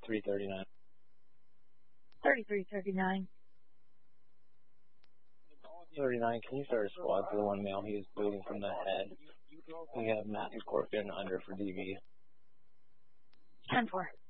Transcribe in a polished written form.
3339. 3339. 39, can you start a squad for the one male? He is bleeding from the head. We have Matt and Corkin under for DV. 10-4.